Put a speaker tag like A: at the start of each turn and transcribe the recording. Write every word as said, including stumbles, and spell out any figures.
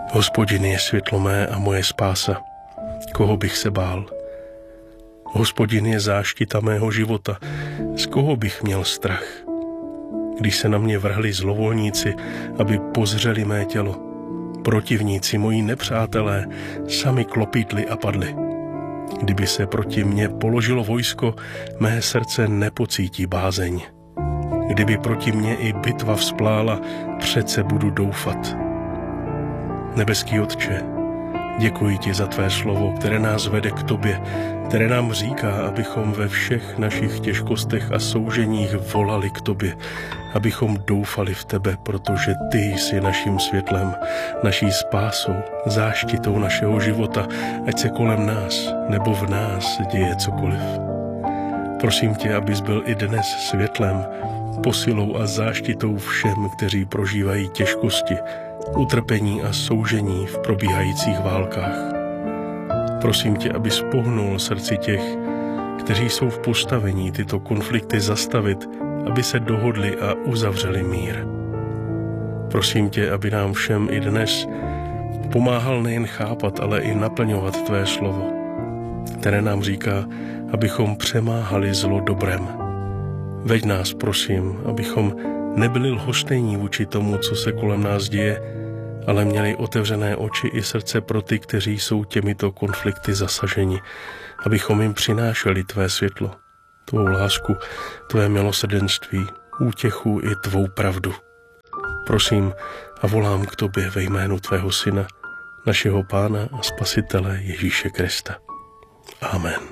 A: Hospodin je světlo mé a moje spása. Koho bych se bál? Hospodin je záštita mého života. Z koho bych měl strach? Když se na mě vrhli zlovolníci, aby pozřeli mé tělo, protivníci, moji nepřátelé, sami klopítli a padli. Kdyby se proti mně položilo vojsko, mé srdce nepocítí bázeň. Kdyby proti mně i bitva vzplála, přece budu doufat. Nebeský Otče, děkuji ti za tvé slovo, které nás vede k tobě, které nám říká, abychom ve všech našich těžkostech a souženích volali k tobě, abychom doufali v tebe, protože ty jsi naším světlem, naší spásou, záštitou našeho života, ať se kolem nás nebo v nás děje cokoliv. Prosím tě, abys byl i dnes světlem, posilou a záštitou všem, kteří prožívají těžkosti, utrpení a soužení v probíhajících válkách. Prosím tě, abys pohnul srdci těch, kteří jsou v postavení tyto konflikty zastavit, aby se dohodli a uzavřeli mír. Prosím tě, aby nám všem i dnes pomáhal nejen chápat, ale i naplňovat tvé slovo, které nám říká, abychom přemáhali zlo dobrem. Veď nás, prosím, abychom nebyli lhostejní vůči tomu, co se kolem nás děje, ale měli otevřené oči i srdce pro ty, kteří jsou těmito konflikty zasaženi, abychom jim přinášeli tvé světlo, tvou lásku, tvé milosrdenství, útěchu i tvou pravdu. Prosím a volám k tobě ve jménu tvého Syna, našeho Pána a Spasitele Ježíše Krista. Amen.